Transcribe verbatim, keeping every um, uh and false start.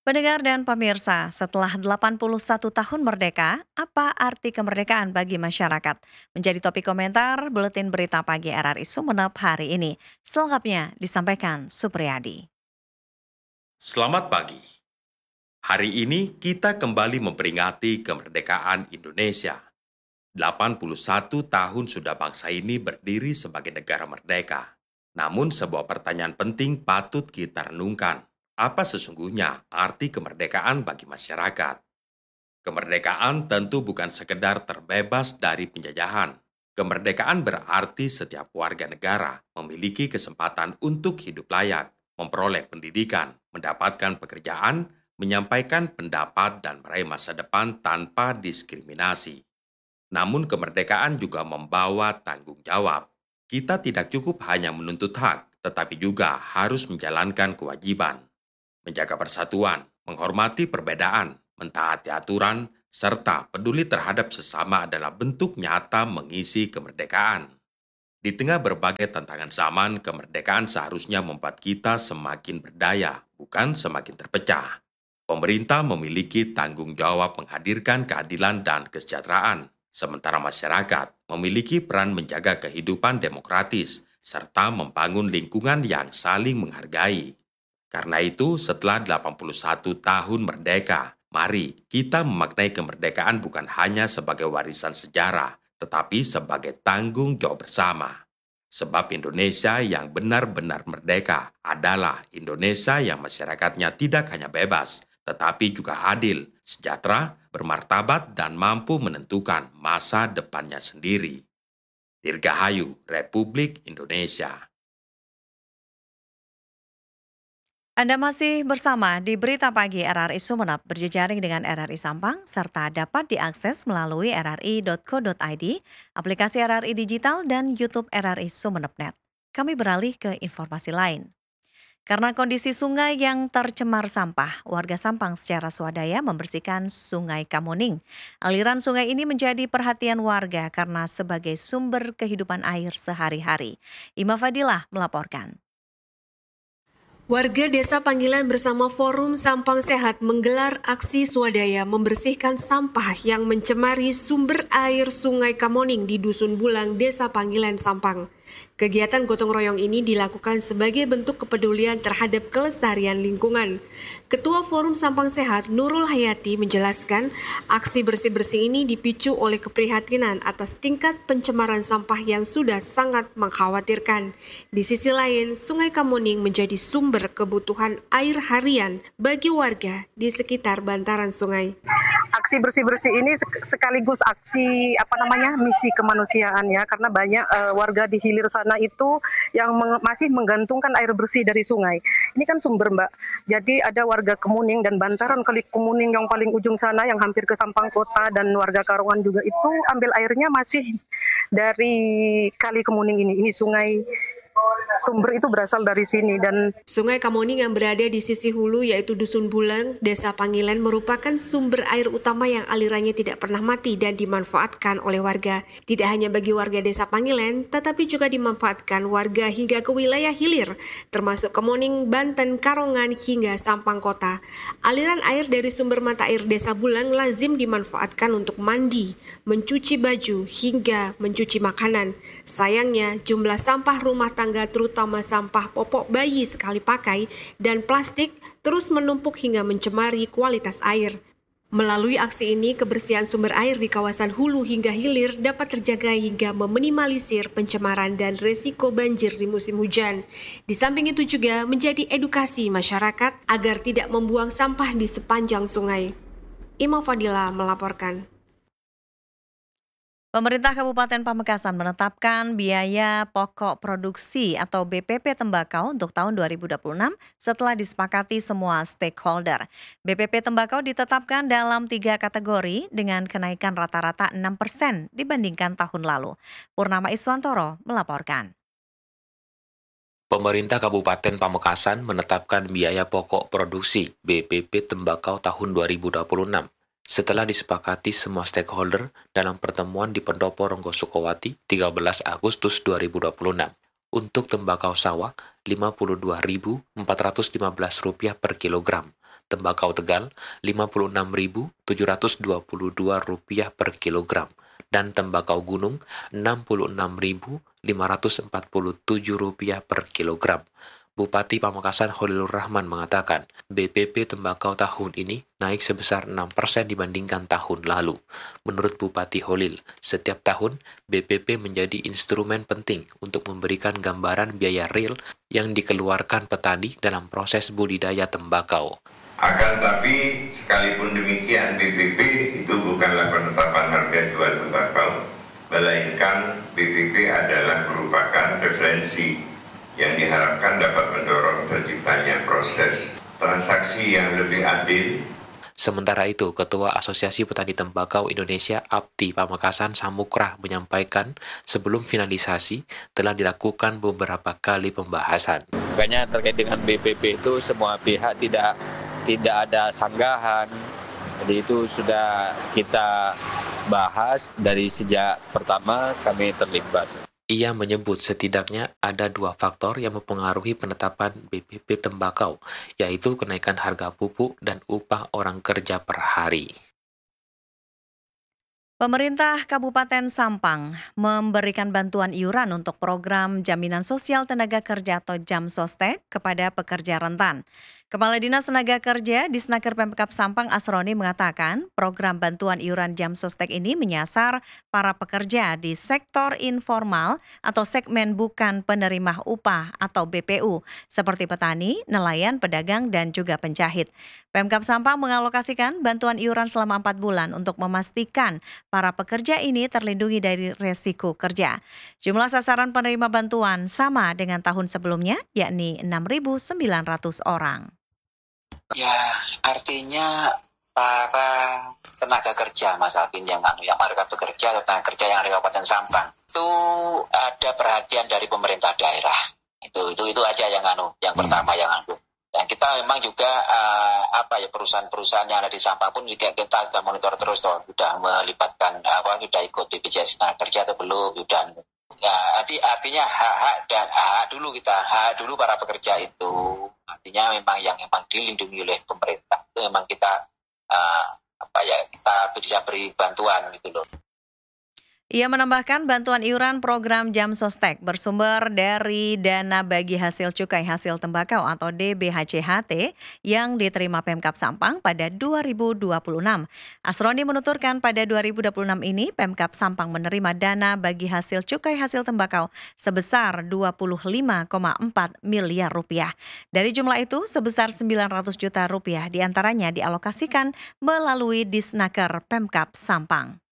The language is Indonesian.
Pendengar dan pemirsa, setelah delapan puluh satu tahun merdeka, apa arti kemerdekaan bagi masyarakat? Menjadi topik komentar Buletin Berita Pagi R R I Sumeneb hari ini. Selengkapnya disampaikan Supriyadi. Selamat pagi. Hari ini kita kembali memperingati kemerdekaan Indonesia. delapan puluh satu tahun sudah bangsa ini berdiri sebagai negara merdeka. Namun sebuah pertanyaan penting patut kita renungkan. Apa sesungguhnya arti kemerdekaan bagi masyarakat? Kemerdekaan tentu bukan sekedar terbebas dari penjajahan. Kemerdekaan berarti setiap warga negara memiliki kesempatan untuk hidup layak, memperoleh pendidikan, mendapatkan pekerjaan, menyampaikan pendapat, dan meraih masa depan tanpa diskriminasi. Namun kemerdekaan juga membawa tanggung jawab. Kita tidak cukup hanya menuntut hak, tetapi juga harus menjalankan kewajiban menjaga persatuan, menghormati perbedaan, mentaati aturan, serta peduli terhadap sesama adalah bentuk nyata mengisi kemerdekaan. Di tengah berbagai tantangan zaman, kemerdekaan seharusnya membuat kita semakin berdaya, bukan semakin terpecah. Pemerintah memiliki tanggung jawab menghadirkan keadilan dan kesejahteraan, sementara masyarakat memiliki peran menjaga kehidupan demokratis serta membangun lingkungan yang saling menghargai. Karena itu, setelah delapan puluh satu tahun merdeka, mari kita memaknai kemerdekaan bukan hanya sebagai warisan sejarah, tetapi sebagai tanggung jawab bersama. Sebab Indonesia yang benar-benar merdeka adalah Indonesia yang masyarakatnya tidak hanya bebas, tetapi juga adil, sejahtera, bermartabat, dan mampu menentukan masa depannya sendiri. Dirgahayu Republik Indonesia. Anda masih bersama di Berita Pagi R R I Sumeneb berjejaring dengan R R I Sampang serta dapat diakses melalui r r i titik co titik i d, aplikasi R R I Digital dan YouTube R R I Sumeneb Net. Kami beralih ke informasi lain. Karena kondisi sungai yang tercemar sampah, warga Sampang secara swadaya membersihkan Sungai Kamuning. Aliran sungai ini menjadi perhatian warga karena sebagai sumber kehidupan air sehari-hari. Ima Fadilah melaporkan. Warga Desa Panggilan bersama Forum Sampang Sehat menggelar aksi swadaya membersihkan sampah yang mencemari sumber air Sungai Kamuning di Dusun Bulang, Desa Panggilan, Sampang. Kegiatan gotong royong ini dilakukan sebagai bentuk kepedulian terhadap kelestarian lingkungan. Ketua Forum Sampang Sehat Nurul Hayati menjelaskan aksi bersih-bersih ini dipicu oleh keprihatinan atas tingkat pencemaran sampah yang sudah sangat mengkhawatirkan. Di sisi lain, Sungai Kamuning menjadi sumber kebutuhan air harian bagi warga di sekitar bantaran sungai. Aksi bersih-bersih ini sekaligus aksi apa namanya misi kemanusiaan ya, karena banyak uh, warga di hilir sana itu yang meng- masih menggantungkan air bersih dari sungai. Ini kan sumber, Mbak. Jadi ada warga Kemuning dan bantaran Kali Kemuning yang paling ujung sana yang hampir ke Sampang Kota, dan warga Karongan juga itu ambil airnya masih dari Kali Kemuning ini. Ini sungai sumber itu berasal dari sini. Dan Sungai Kamuning yang berada di sisi hulu yaitu Dusun Bulang, Desa Panggilan merupakan sumber air utama yang alirannya tidak pernah mati dan dimanfaatkan oleh warga. Tidak hanya bagi warga Desa Panggilan, tetapi juga dimanfaatkan warga hingga ke wilayah hilir, termasuk Kemuning, Banten, Karongan, hingga Sampang Kota. Aliran air dari sumber mata air Desa Bulang lazim dimanfaatkan untuk mandi, mencuci baju, hingga mencuci makanan. Sayangnya, jumlah sampah rumah tangga terutama sampah popok bayi sekali pakai dan plastik terus menumpuk hingga mencemari kualitas air. Melalui aksi ini, kebersihan sumber air di kawasan hulu hingga hilir dapat terjaga hingga meminimalisir pencemaran dan resiko banjir di musim hujan. Di samping itu juga menjadi edukasi masyarakat agar tidak membuang sampah di sepanjang sungai. Ima Fadila melaporkan. Pemerintah Kabupaten Pamekasan menetapkan biaya pokok produksi atau B P P tembakau untuk tahun dua ribu dua puluh enam setelah disepakati semua stakeholder. B P P tembakau ditetapkan dalam tiga kategori dengan kenaikan rata-rata enam persen dibandingkan tahun lalu. Purnama Iswantoro melaporkan. Pemerintah Kabupaten Pamekasan menetapkan biaya pokok produksi B P P tembakau tahun dua ribu dua puluh enam setelah disepakati semua stakeholder dalam pertemuan di Pendopo Ronggo Sukowati tiga belas Agustus dua ribu dua puluh enam. Untuk tembakau sawah lima puluh dua ribu empat ratus lima belas rupiah per kilogram, tembakau Tegal lima puluh enam ribu tujuh ratus dua puluh dua rupiah per kilogram, dan tembakau Gunung enam puluh enam ribu lima ratus empat puluh tujuh rupiah per kilogram. Bupati Pamekasan Khalilur Rahman mengatakan, B P P tembakau tahun ini naik sebesar enam persen dibandingkan tahun lalu. Menurut Bupati Khalil, setiap tahun B P P menjadi instrumen penting untuk memberikan gambaran biaya real yang dikeluarkan petani dalam proses budidaya tembakau. Akan tapi sekalipun demikian B P P itu bukanlah penetapan harga jual tembakau, melainkan B P P adalah merupakan referensi yang diharapkan dapat mendorong terciptanya proses transaksi yang lebih adil. Sementara itu, Ketua Asosiasi Petani Tembakau Indonesia Apti Pamekasan Samukrah menyampaikan sebelum finalisasi telah dilakukan beberapa kali pembahasan. Makanya terkait dengan B P P itu semua pihak tidak tidak ada sanggahan. Jadi itu sudah kita bahas dari sejak pertama kami terlibat. Ia menyebut setidaknya ada dua faktor yang mempengaruhi penetapan B P P tembakau, yaitu kenaikan harga pupuk dan upah orang kerja per hari. Pemerintah Kabupaten Sampang memberikan bantuan iuran untuk program Jaminan Sosial Tenaga Kerja atau Jamsostek kepada pekerja rentan. Kepala Dinas Tenaga Kerja Disnaker Pemkab Sampang Asroni mengatakan program bantuan iuran Jamsostek ini menyasar para pekerja di sektor informal atau segmen bukan penerima upah atau B P U seperti petani, nelayan, pedagang, dan juga penjahit. Pemkab Sampang mengalokasikan bantuan iuran selama empat bulan untuk memastikan para pekerja ini terlindungi dari resiko kerja. Jumlah sasaran penerima bantuan sama dengan tahun sebelumnya, yakni enam ribu sembilan ratus orang. Ya, artinya para tenaga kerja, Mas Alvin, yang anu, yang mereka bekerja, tenaga kerja yang ada di Kabupaten Sampang, itu ada perhatian dari pemerintah daerah. Itu itu itu aja yang anu, yang hmm. pertama yang anu. Dan kita memang juga uh, apa ya perusahaan-perusahaan yang ada di Sampang pun juga kita sudah monitor terus, toh, sudah melibatkan apa sudah ikut B P J S tenaga kerja atau belum, sudah. Ya, arti, artinya hak-hak dan hak dulu kita, hak dulu para pekerja itu artinya memang yang memang dilindungi oleh pemerintah itu memang kita uh, apa ya kita bisa beri bantuan gitu loh. Ia menambahkan bantuan iuran program Jamsostek bersumber dari dana bagi hasil cukai hasil tembakau atau D B H C H T yang diterima Pemkab Sampang pada dua ribu dua puluh enam. Asroni menuturkan pada dua ribu dua puluh enam ini Pemkab Sampang menerima dana bagi hasil cukai hasil tembakau sebesar dua puluh lima koma empat miliar rupiah. Dari jumlah itu sebesar sembilan ratus juta rupiah diantaranya dialokasikan melalui Disnaker Pemkab Sampang.